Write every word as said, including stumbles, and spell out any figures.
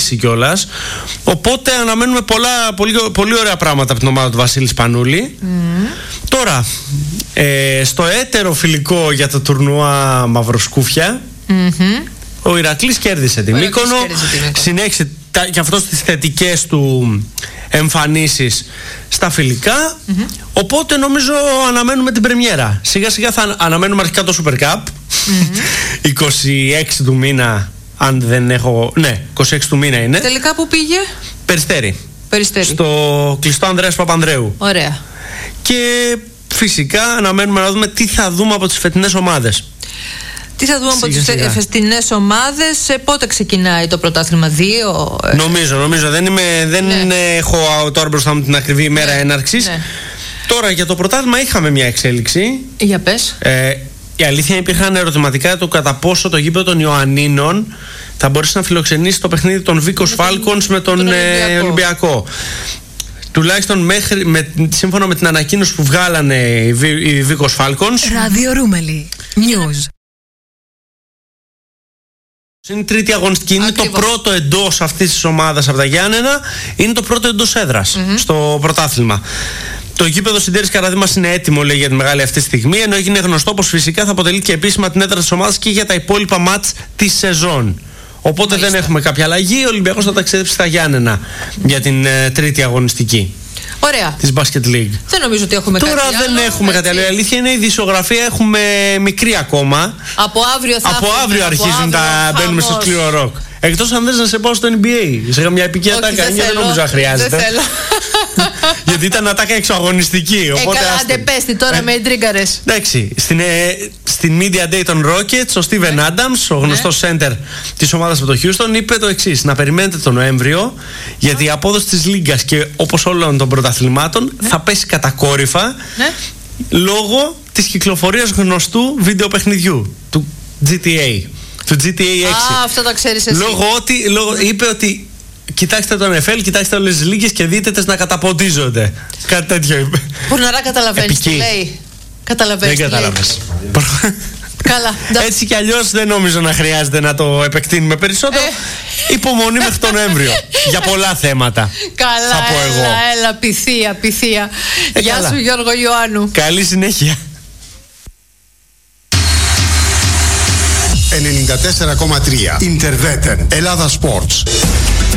πέρσι κιόλας. Οπότε αναμένουμε πολλά, πολύ, πολύ ωραία πράγματα από την ομάδα του Βασίλη Σπανούλη. Mm. Τώρα, ε, στο έτερο φιλικό για το τουρνουά Μαυροσκούφια, mm-hmm. ο Ηρακλής κέρδισε τη Μύκονο, συνέχισε και αυτό στις θετικές του εμφανίσεις στα φιλικά. Mm-hmm. Οπότε νομίζω αναμένουμε την πρεμιέρα. Σιγά σιγά θα αναμένουμε αρχικά το Super Cup, mm-hmm. είκοσι έξι του μήνα, αν δεν έχω... Ναι, είκοσι έξι του μήνα είναι. Τελικά που πήγε? Περιστέρι. Περιστέρι. Στο κλειστό Ανδρέας Παπανδρέου. Ωραία. Και φυσικά αναμένουμε να δούμε τι θα δούμε από τις φετινές ομάδες. Τι θα δούμε από τις φετινές ομάδες? Πότε ξεκινάει το πρωτάθλημα? Δύο? Νομίζω, νομίζω. Δεν, είμαι, δεν ναι. έχω τώρα μπροστά μου την ακριβή ημέρα ναι. έναρξης. Ναι. Τώρα για το πρωτάθλημα είχαμε μια εξέλιξη. Για πες. Ε, η αλήθεια υπήρχαν ερωτηματικά για το κατά πόσο το γήπεδο των Ιωαννίνων θα μπορέσει να φιλοξενήσει το παιχνίδι των Βίκος Φάλκονς με τον, με τον Ολυμπιακό. Ε, Ολυμπιακό. Τουλάχιστον μέχρι, με, σύμφωνα με την ανακοίνωση που βγάλανε οι, οι Βίκος Φάλκονς. Ράδιο Ρούμελι News. Είναι η τρίτη αγωνιστική. Είναι το πρώτο εντός αυτής της ομάδας από τα Γιάννενα. Είναι το πρώτο εντός έδρας mm-hmm. στο πρωτάθλημα. Το γήπεδο Συντέρης Καραδίμας είναι έτοιμο, λέει, για τη μεγάλη αυτή στιγμή. Ενώ έγινε γνωστό πως φυσικά θα αποτελεί και επίσημα την έδρα της ομάδας και για τα υπόλοιπα μάτς της σεζόν. Οπότε Μάλιστα. δεν έχουμε κάποια αλλαγή. Ο Ολυμπιακός θα ταξιδέψει στα Γιάννενα mm-hmm. για την ε, τρίτη αγωνιστική. Ωραία. Της Basket League. Δεν νομίζω ότι έχουμε Τώρα κάτι άλλο. Τώρα δεν έχουμε κάτι άλλο. Η αλήθεια είναι η δισογραφία έχουμε μικρή ακόμα. Από αύριο θα Από αύριο αρχίζουν από αύριο, τα μπαίνουμε στο σκληρό ροκ. Εκτός αν θες να σε πάω στο N B A. Σε μια επική ατάκα. Δεν, δεν νομίζω να χρειάζεται. Δεν θέλω. Γιατί ήταν ατάκα εξωαγωνιστική. Οπότε ε, καλά, άντε πέστη τώρα ε, με τρίγκαρες. Εντάξει. Στην, ε, στην Media Day των Rockets, ο Steven ναι. Adams, ο γνωστός ναι. center της ομάδας από το Houston, είπε το εξής: να περιμένετε τον Νοέμβριο, γιατί η απόδοση της Λίγκας και όπως όλων των πρωταθλημάτων ναι. θα πέσει κατακόρυφα ναι. λόγω της κυκλοφορίας γνωστού βίντεο παιχνιδιού του τζι τι έι. Του τζι τι έι έξι. Α, αυτό το ξέρεις εσύ. Λόγω ότι, λόγω, είπε ότι κοιτάξτε το N F L, κοιτάξτε όλες τις λίγες και δείτε τες να καταποντίζονται. Κάτι τέτοιο είπε. Πορναρά καταλαβαίνεις τι λέει. Καταλαβαίνεις. Δεν κατάλαβες. Καλά. Έτσι κι αλλιώς δεν νομίζω να χρειάζεται να το επεκτείνουμε περισσότερο. Ε. Υπομονή μέχρι τον Νοέμβριο. Για πολλά θέματα. Καλά, θα πω εγώ. Έλα, έλα, πυθία, πυθία. Ε, Γεια καλά. σου Γιώργο Ιωάννου. Καλή συνέχεια. ενενήντα τέσσερα κόμμα τρία Interveten Ελλάδα Sports.